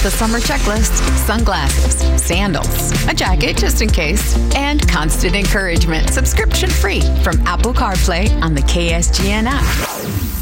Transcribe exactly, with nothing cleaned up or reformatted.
the summer checklist, sunglasses, sandals, a jacket just in case, and constant encouragement subscription free from Apple CarPlay on the K S G N app.